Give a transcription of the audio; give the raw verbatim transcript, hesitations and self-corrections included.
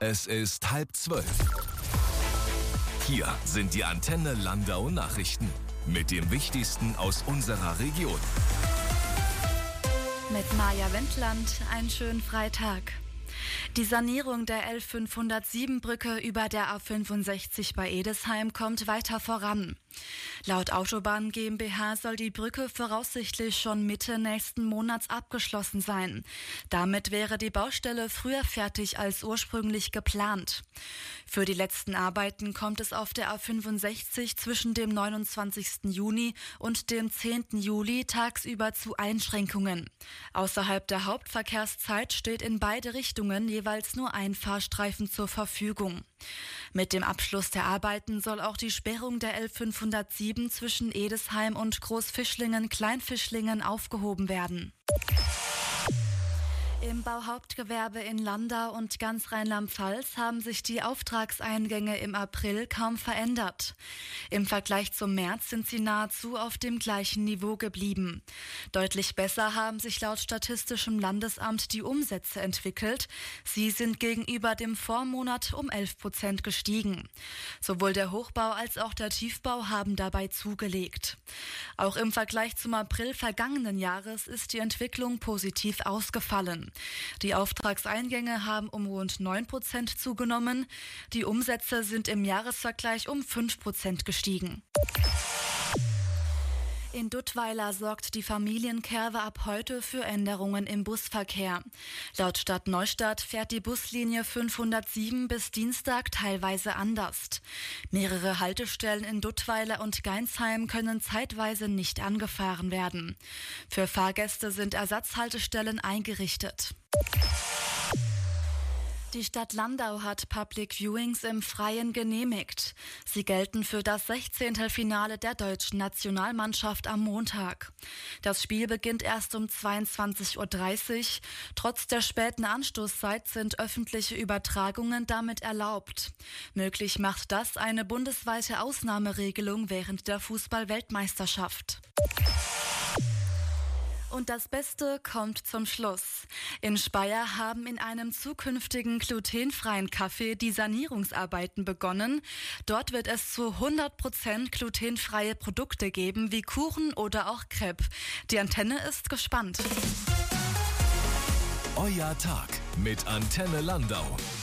Es ist halb zwölf. Hier sind die Antenne Landau Nachrichten mit dem Wichtigsten aus unserer Region. Mit Maja Wendland, einen schönen Freitag. Die Sanierung der L fünfhundertsieben Brücke über der A fünfundsechzig bei Edesheim kommt weiter voran. Laut Autobahn GmbH soll die Brücke voraussichtlich schon Mitte nächsten Monats abgeschlossen sein. Damit wäre die Baustelle früher fertig als ursprünglich geplant. Für die letzten Arbeiten kommt es auf der A fünfundsechzig zwischen dem neunundzwanzigsten Juni und dem zehnten Juli tagsüber zu Einschränkungen. Außerhalb der Hauptverkehrszeit steht in beide Richtungen jeweils nur ein Fahrstreifen zur Verfügung. Mit dem Abschluss der Arbeiten soll auch die Sperrung der L fünfhundertsieben zwischen Edesheim und Großfischlingen-Kleinfischlingen aufgehoben werden. Im Bauhauptgewerbe in Landau und ganz Rheinland-Pfalz haben sich die Auftragseingänge im April kaum verändert. Im Vergleich zum März sind sie nahezu auf dem gleichen Niveau geblieben. Deutlich besser haben sich laut Statistischem Landesamt die Umsätze entwickelt. Sie sind gegenüber dem Vormonat um elf Prozent gestiegen. Sowohl der Hochbau als auch der Tiefbau haben dabei zugelegt. Auch im Vergleich zum April vergangenen Jahres ist die Entwicklung positiv ausgefallen. Die Auftragseingänge haben um rund neun Prozent zugenommen. Die Umsätze sind im Jahresvergleich um fünf Prozent gestiegen. In Duttweiler sorgt die Familienkerwe ab heute für Änderungen im Busverkehr. Laut Stadt Neustadt fährt die Buslinie fünfhundertsieben bis Dienstag teilweise anders. Mehrere Haltestellen in Duttweiler und Geinsheim können zeitweise nicht angefahren werden. Für Fahrgäste sind Ersatzhaltestellen eingerichtet. Die Stadt Landau hat Public Viewings im Freien genehmigt. Sie gelten für das Sechzehntelfinale der deutschen Nationalmannschaft am Montag. Das Spiel beginnt erst um zweiundzwanzig Uhr dreißig. Trotz der späten Anstoßzeit sind öffentliche Übertragungen damit erlaubt. Möglich macht das eine bundesweite Ausnahmeregelung während der Fußball-Weltmeisterschaft. Und das Beste kommt zum Schluss. In Speyer haben in einem zukünftigen glutenfreien Café die Sanierungsarbeiten begonnen. Dort wird es zu hundert Prozent glutenfreie Produkte geben, wie Kuchen oder auch Crepe. Die Antenne ist gespannt. Euer Tag mit Antenne Landau.